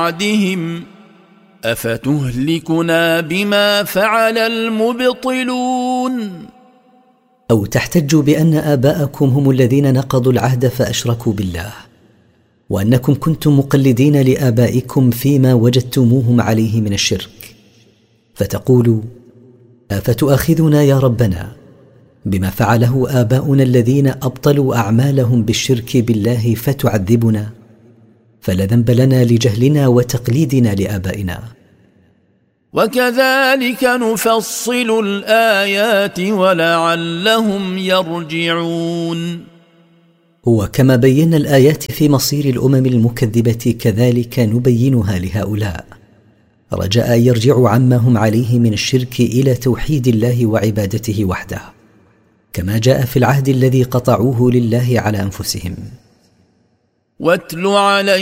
بعدهم أفتهلكنا بما فعل المبطلون. أو تحتجوا بأن آباءكم هم الذين نقضوا العهد فأشركوا بالله، وأنكم كنتم مقلدين لآبائكم فيما وجدتموهم عليه من الشرك، فتقولوا أفتؤاخذنا يا ربنا بما فعله آباؤنا الذين أبطلوا أعمالهم بالشرك بالله فتعذبنا؟ فلا ذنب لنا لجهلنا وتقليدنا لآبائنا. وكذلك نفصل الآيات ولعلهم يرجعون. وكما بينا الآيات في مصير الأمم المكذبة كذلك نبينها لهؤلاء، رجاء يرجعوا عما هم عليه من الشرك إلى توحيد الله وعبادته وحده، كما جاء في العهد الذي قطعوه لله على أنفسهم. واتل عليهم